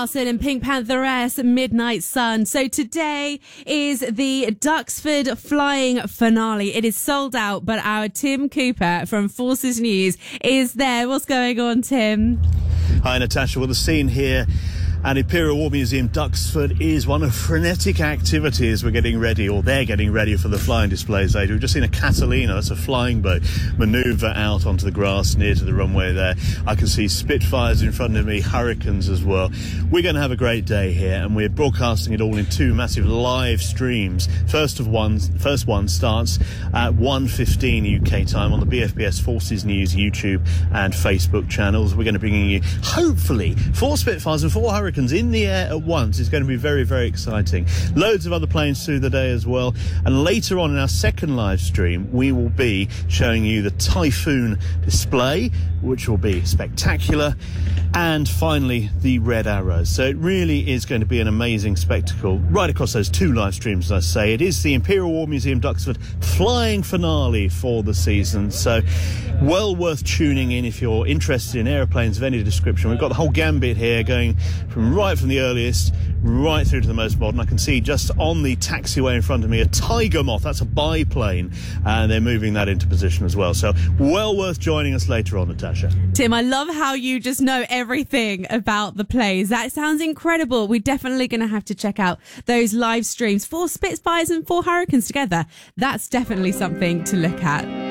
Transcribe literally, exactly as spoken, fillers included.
And Pink Pantheress, Midnight Sun. So today is the Duxford Flying Finale. It is sold out, but our Tim Cooper from Forces News is there. What's going on, Tim? Hi, Natasha. Well, the scene here at Imperial War Museum Duxford is one of frenetic activities. We're getting ready, or they're getting ready for the flying displays later. We've just seen a Catalina, that's a flying boat, manoeuvre out onto the grass near to the runway there. I can see Spitfires in front of me, Hurricanes as well. We're going to have a great day here, and we're broadcasting it all in two massive live streams. First of one, first one starts at one fifteen U K time on the B F B S Forces News YouTube and Facebook channels. We're going to be bringing you, hopefully, four Spitfires and four Hurricanes in the air at once. It's going to be very, very exciting. Loads of other planes through the day as well. And later on in our second live stream, we will be showing you the Typhoon display, which will be spectacular. And finally, the Red Arrows. So it really is going to be an amazing spectacle right across those two live streams, as I say. It is the Imperial War Museum Duxford flying finale for the season. So well worth tuning in if you're interested in aeroplanes of any description. We've got the whole gambit here going from right from the earliest right through to the most modern. I can see just on the taxiway in front of me a Tiger Moth. That's a biplane, and they're moving that into position as well. So well worth joining us later on, Natasha. Tim, I love how you just know everything about the plays. That sounds incredible. We're definitely going to have to check out those live streams. Four Spitfires and four Hurricanes together. That's definitely something to look at.